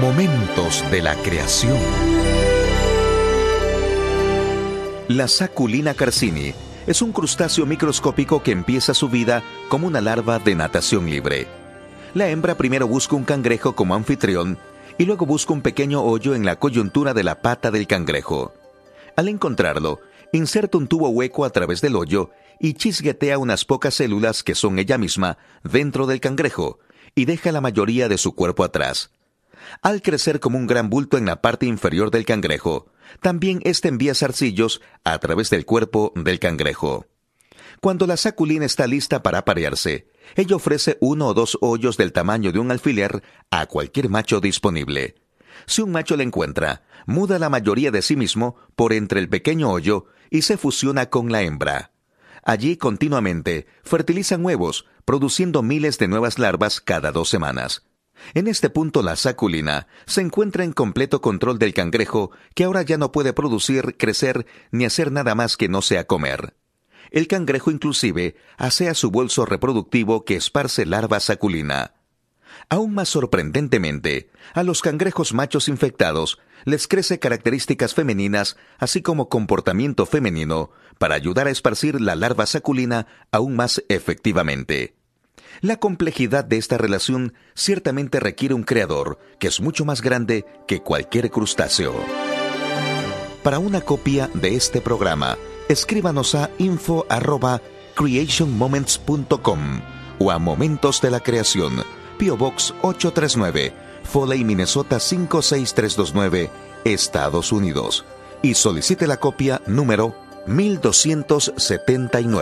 Momentos de la creación. La Saculina carcini es un crustáceo microscópico que empieza su vida como una larva de natación libre. La hembra primero busca un cangrejo como anfitrión y luego busca un pequeño hoyo en la coyuntura de la pata del cangrejo. Al encontrarlo, inserta un tubo hueco a través del hoyo y chisguetea unas pocas células que son ella misma dentro del cangrejo y deja la mayoría de su cuerpo atrás. Al crecer como un gran bulto en la parte inferior del cangrejo, también éste envía zarcillos a través del cuerpo del cangrejo. Cuando la saculina está lista para aparearse, ella ofrece 1 o 2 hoyos del tamaño de un alfiler a cualquier macho disponible. Si un macho la encuentra, muda la mayoría de sí mismo por entre el pequeño hoyo y se fusiona con la hembra. Allí continuamente fertilizan huevos, produciendo miles de nuevas larvas cada 2 semanas. En este punto la saculina se encuentra en completo control del cangrejo, que ahora ya no puede producir, crecer ni hacer nada más que no sea comer. El cangrejo inclusive asea su bolso reproductivo que esparce larva saculina. Aún más sorprendentemente, a los cangrejos machos infectados les crece características femeninas, así como comportamiento femenino, para ayudar a esparcir la larva saculina aún más efectivamente. La complejidad de esta relación ciertamente requiere un creador que es mucho más grande que cualquier crustáceo. Para una copia de este programa, escríbanos a info@creationmoments.com o a Momentos de la Creación, P.O. Box 839, Foley, Minnesota 56329, Estados Unidos. Y solicite la copia número 1279.